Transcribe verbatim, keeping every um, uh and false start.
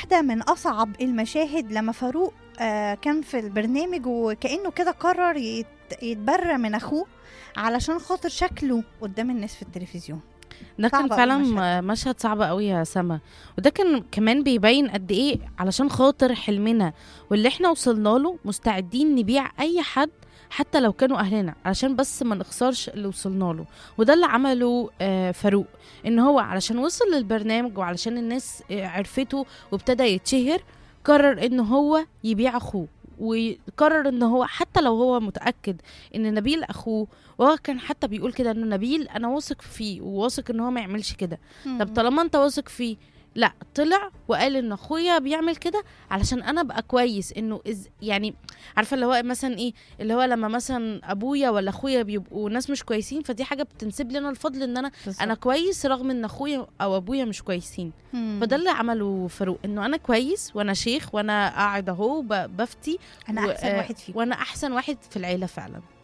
واحدة من أصعب المشاهد لما فاروق آه كان في البرنامج وكأنه كده قرر يت- يتبرى من أخوه علشان خاطر شكله قدام الناس في التلفزيون. ده كان صعب أوي فعلا المشهد ده. م- مشهد صعب قوي يا سما. وده كان كمان بيبين قد ايه علشان خاطر حلمنا واللي احنا وصلنا له مستعدين نبيع اي حد حتى لو كانوا اهلنا علشان بس ما نخسرش اللي وصلنا له. وده اللي عمله آه، فاروق، ان هو علشان وصل للبرنامج وعلشان الناس آه، عرفته وابتدى يتشهر، قرر ان هو يبيع اخوه. وقرر ان هو حتى لو هو متأكد ان نبيل اخوه، وهو كان حتى بيقول كده انه نبيل انا واثق فيه وواثق ان هو ما يعملش كده. طب مم. طالما انت واثق فيه، لا طلع وقال ان اخويا بيعمل كده علشان انا ابقى كويس. انه إز يعني عارفه اللي هو مثلا ايه، اللي هو لما مثلا ابويا ولا اخويا بيبقوا ناس مش كويسين، فدي حاجه بتنسب لنا الفضل ان انا بالظبط. انا كويس رغم ان اخويا او ابويا مش كويسين. مم. فده اللي عمله فاروق، انه انا كويس وانا شيخ وانا قاعد اهو ب- بفتي أنا و- أحسن آه، واحد فيكم. وانا احسن واحد في العيله فعلا.